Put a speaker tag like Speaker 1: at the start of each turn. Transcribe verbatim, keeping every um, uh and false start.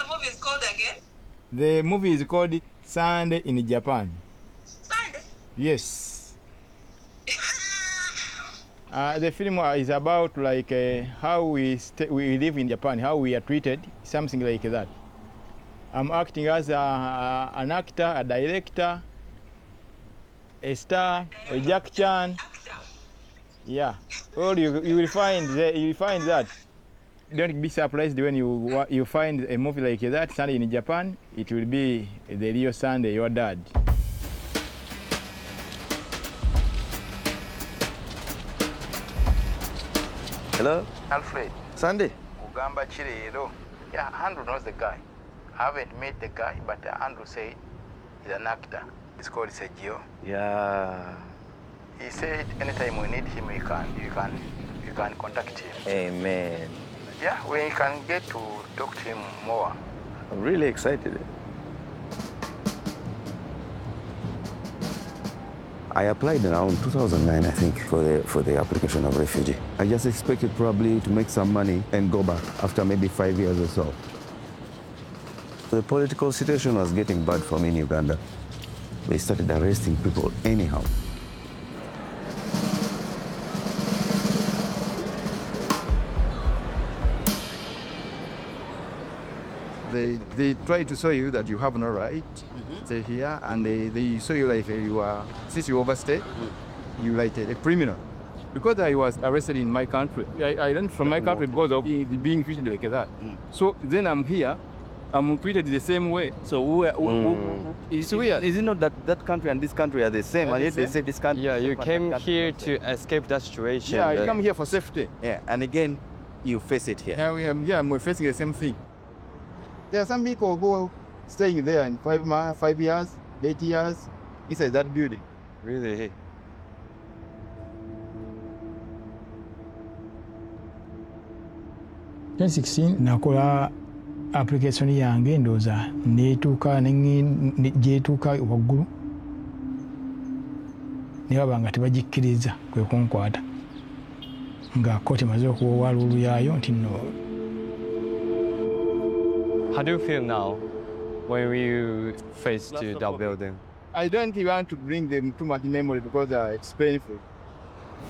Speaker 1: movie is called again?
Speaker 2: The movie is called Sunday in Japan.
Speaker 1: Sunday?
Speaker 2: Yes. uh, the film is about like uh, how we st- we live in Japan, how we are treated, something like that. I'm acting as a, a, an actor, a director, a star, a Jack Chan. Yeah. Well, you you will find the, you will find that. Don't be surprised when you you find a movie like that, Sunday in Japan. It will be the real Sunday, your dad.
Speaker 3: Hello?
Speaker 2: Alfred.
Speaker 3: Sunday?
Speaker 2: Ugamba Chirero. Yeah, Andrew knows the guy. I haven't met the guy, but Andrew said he's an actor. It's called Sergio.
Speaker 3: Yeah.
Speaker 2: He said anytime we need him, you can, you can, you can contact him.
Speaker 3: Amen.
Speaker 2: Yeah, we can get to talk to him more.
Speaker 3: I'm really excited. I applied around two thousand nine, I think, for the, for the application of refugee. I just expected probably to make some money and go back after maybe five years or so. The political situation was getting bad for me in Uganda. They started arresting people anyhow.
Speaker 4: They, they try to show you that you have no right mm-hmm. stay here, and they, they show you like you are, since you overstay, mm-hmm. you like a, a criminal. Because I was arrested in my country, I, I went from my country because of being treated like that. Mm. So then I'm here, I'm treated the same way. So who, who, mm. who, it's weird.
Speaker 3: Is it not that that country and this country are the same, and yet they say this country?
Speaker 5: Yeah, you came here to escape that situation.
Speaker 4: Yeah, I come here for safety.
Speaker 3: Yeah, and again, you face it here.
Speaker 4: Yeah, we are, yeah, we're facing the same thing. There are some people who staying there in five months, five years, eight years, inside that building.
Speaker 5: Really?
Speaker 6: twenty sixteen nakola application yange ndoza netuuka gyetuuka waggulu ne baba nga tebagikkiriza kwe kunkwata nga kooti emaze okuwawaala oluyaayo nti nno.
Speaker 5: How do you feel now when you face to that building?
Speaker 4: I don't want to bring them too much memory because uh, it's painful.